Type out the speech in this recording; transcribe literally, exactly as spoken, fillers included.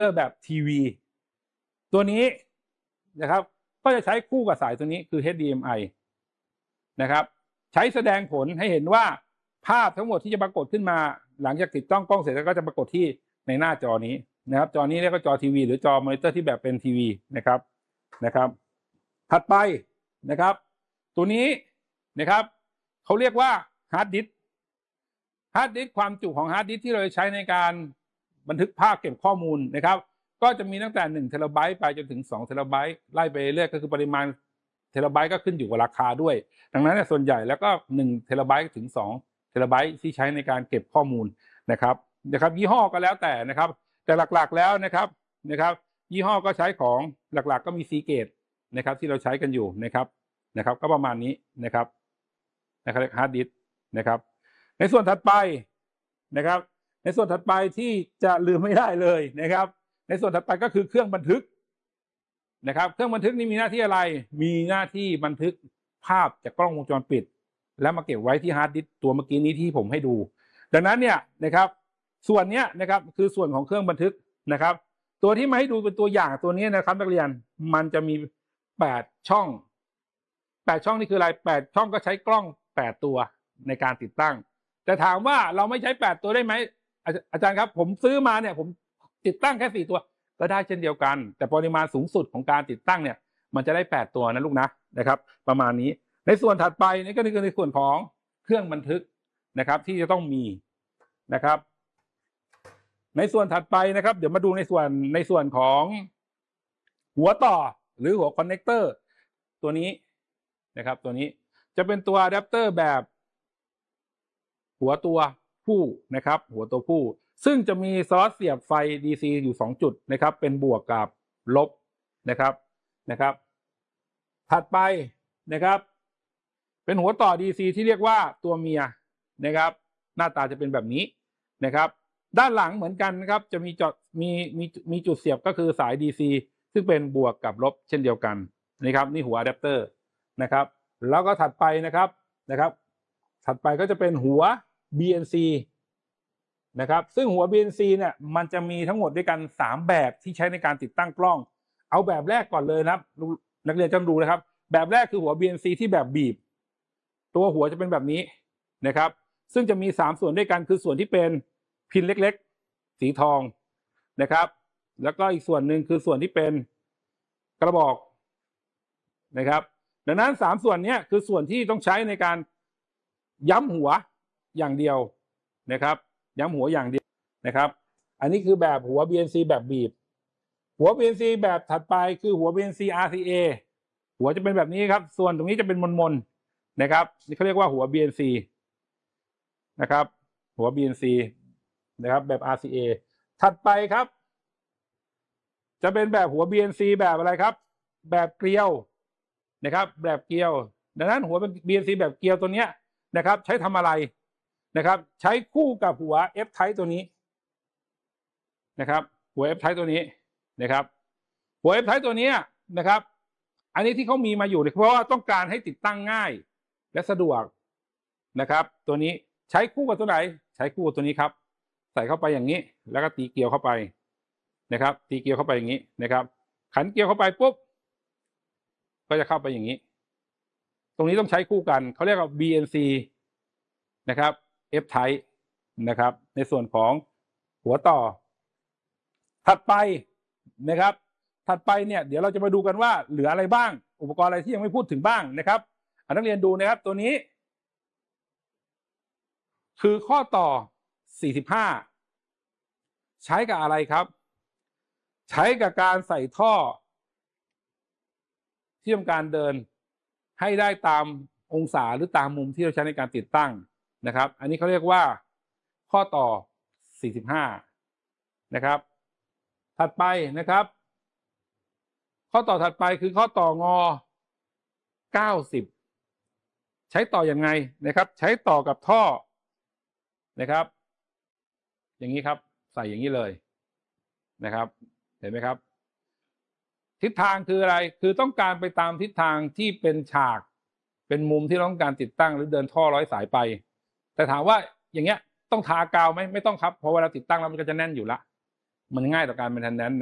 แบบทีวีตัวนี้นะครับก็จะใช้คู่กับสายตัวนี้คือ เอช ดี เอ็ม ไอ นะครับใช้แสดงผลให้เห็นว่าภาพทั้งหมดที่จะปรากฏขึ้นมาหลังจากติดตั้งกล้องเสร็จแล้วก็จะปรากฏที่ในหน้าจอนี้นะครับจอนี้เรียกว่าจอทีวีหรือจอมอนิเตอร์ที่แบบเป็นทีวีนะครับนะครับถัดไปนะครับตัวนี้นะครับเขาเรียกว่าฮาร์ดดิสก์ฮาร์ดดิสก์ความจุของฮาร์ดดิสก์ที่เราใช้ในการบันทึกภาพเก็บข้อมูลนะครับก็จะมีตั้งแต่หนึ่งเทราไบต์ไปจนถึงสองเทราไบต์ไล่ไปเรื่อยก็คือปริมาณเทราไบต์ก็ขึ้นอยู่กับราคาด้วยดังนั้นส่วนใหญ่แล้วก็หนึ่งเทราไบต์ถึงสองเทราไบต์ที่ใช้ในการเก็บข้อมูลนะครับนะครับยี่ห้อก็แล้วแต่นะครับแต่หลักๆแล้วนะครับนะครับยี่ห้อก็ใช้ของหลักๆก็มีซีเกตนะครับที่เราใช้กันอยู่นะครับนะครับก็ประมาณนี้นะครับนะครับฮาร์ดดิสก์นะครับในส่วนถัดไปนะครับในส่วนถัดไปที่จะลืมไม่ได้เลยนะครับในส่วนถัดไปก็คือเครื่องบันทึกนะครับเครื่องบันทึกนี้มีหน้าที่อะไรมีหน้าที่บันทึกภาพจากกล้องวงจรปิดแล้วมาเก็บไว้ที่ฮาร์ดดิสก์ตัวเมื่อกี้นี้ที่ผมให้ดูดังนั้นเนี่ยนะครับส่วนนี้นะครับคือส่วนของเครื่องบันทึกนะครับตัวที่มาให้ดูเป็นตัวอย่างตัวนี้นะครับนักเรียนมันจะมีแปดช่องแปดช่องนี่คืออะไรแปดช่องก็ใช้กล้องแปดตัวในการติดตั้งแต่ถามว่าเราไม่ใช้แปดตัวได้ไหมอาจารย์ครับผมซื้อมาเนี่ยผมติดตั้งแค่สี่ตัวก็ได้เช่นเดียวกันแต่ปริมาณสูงสุดของการติดตั้งเนี่ยมันจะได้แปดตัวนะลูกนะนะครับประมาณนี้ในส่วนถัดไปนี่ก็คือในส่วนของเครื่องบันทึกนะครับที่จะต้องมีนะครับในส่วนถัดไปนะครับเดี๋ยวมาดูในส่วนในส่วนของหัวต่อหรือหัวคอนเนคเตอร์ตัวนี้นะครับตัวนี้จะเป็นตัวอะแดปเตอร์แบบหัวตัวผู้นะครับหัวตัวผู้ซึ่งจะมีซอสเสียบไฟ ดี ซี อยู่สองจุดนะครับเป็นบวกกับลบนะครับนะครับถัดไปนะครับเป็นหัวต่อ ดี ซี ที่เรียกว่าตัวเมียนะครับหน้าตาจะเป็นแบบนี้นะครับด้านหลังเหมือนกันนะครับจะมีจอดมีมีมีจุดเสียบก็คือสาย ดี ซี ซึ่งเป็นบวกกับลบเช่นเดียวกันนะครับนี่หัวอะแดปเตอร์นะครับแล้วก็ถัดไปนะครับนะครับถัดไปก็จะเป็นหัว บี เอ็น ซี นะครับซึ่งหัว บี เอ็น ซี เนี่ยมันจะมีทั้งหมดด้วยกันสามแบบที่ใช้ในการติดตั้งกล้องเอาแบบแรกก่อนเลยนะครับนักเรียนจำดูนะครับแบบแรกคือหัว บี เอ็น ซี ที่แบบบีบตัวหัวจะเป็นแบบนี้นะครับซึ่งจะมีสามส่วนด้วยกันคือส่วนที่เป็นพินเล็กๆสีทองนะครับแล้วก็อีกส่วนหนึ่งคือส่วนที่เป็นกระบอกนะครับดังนั้นสามส่วนนี้คือส่วนที่ต้องใช้ในการย้ำหัวอย่างเดียวนะครับย้ำหัวอย่างเดียวนะครับอันนี้คือแบบหัว บี เอ็น ซี แบบบีบหัว บี เอ็น ซี แบบถัดไปคือหัว บี เอ็น ซี อาร์ ซี เอ หัวจะเป็นแบบนี้ครับส่วนตรงนี้จะเป็นมนๆนะครับนี่เขาเรียกว่าหัว บี เอ็น ซี นะครับหัว บี เอ็น ซี นะครับแบบ อาร์ ซี เอ ถัดไปครับจะเป็นแบบหัว บี เอ็น ซี แบบอะไรครับแบบเกลียวนะครับแบบเกลียวดังนั้นหัวเป็น บี เอ็น ซี แบบเกลียวตัวเนี้ยนะครับใช้ทำอะไรนะครับใช้คู่กับหัว F type ตัวนี้นะครับหัว F type ตัวนี้นะครับหัว F type ตัวนี้นะครับอันนี้ที่เขามีมาอยู่เพราะว่าต้องการให้ติดตั้งง่ายและสะดวกนะครับตัวนี้ใช้คู่กับตัวไหนใช้คู่กับตัวนี้ครับใส่เข้าไปอย่างนี้แล้วก็ตีเกลียวเข้าไปนะครับตีเกลียวเข้าไปอย่างนี้นะครับขันเกลียวเข้าไปปุ๊บก็จะเข้าไปอย่างนี้ตรงนี้ต้องใช้คู่กันเขาเรียกว่า บี เอ็น ซี นะครับ F type นะครับในส่วนของหัวต่อถัดไปนะครับถัดไปเนี่ยเดี๋ยวเราจะมาดูกันว่าเหลืออะไรบ้างอุปกรณ์อะไรที่ยังไม่พูดถึงบ้างนะครับนักเรียนดูนะครับตัวนี้คือข้อต่อสี่สิบห้าใช้กับอะไรครับใช้กับการใส่ท่อที่ทำการเดินให้ได้ตามองศาหรือตามมุมที่เราใช้ในการติดตั้งนะครับอันนี้เขาเรียกว่าข้อต่อสี่สิบห้านะครับถัดไปนะครับข้อต่อถัดไปคือข้อต่องอเก้าสิบใช้ต่ออยังไงนะครับใช้ต่อกับท่อนะครับอย่างนี้ครับใส่อย่างนี้เลยนะครับเห็นไหมครับทิศทางคืออะไรคือต้องการไปตามทิศทางที่เป็นฉากเป็นมุมที่ต้องการติดตั้งหรือเดินท่อร้อยสายไปแต่ถามว่าอย่างเงี้ยต้องทากาวไหมไม่ต้องครับเพราะเวลาติดตั้งแล้วมันก็จะแน่นอยู่ละมันง่ายต่อการ maintenance